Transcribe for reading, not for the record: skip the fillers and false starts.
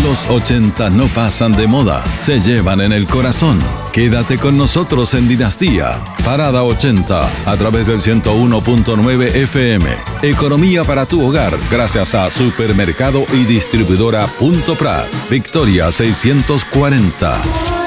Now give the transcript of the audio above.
Los 80 no pasan de moda, se llevan en el corazón. Quédate con nosotros en Dinastía, Parada 80, a través del 101.9 FM. Economía para tu hogar, gracias a Supermercado y Distribuidora Punto Prat. Victoria 640.